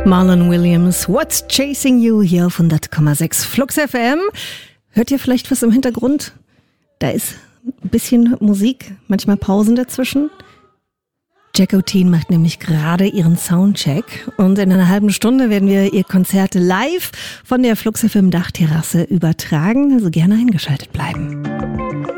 Marlon Williams, What's Chasing You hier auf 100,6 Flux FM. Hört ihr vielleicht was im Hintergrund? Da ist ein bisschen Musik, manchmal Pausen dazwischen. Jackie O'Teen macht nämlich gerade ihren Soundcheck und in einer halben Stunde werden wir ihr Konzert live von der Flux FM Dachterrasse übertragen, also gerne eingeschaltet bleiben.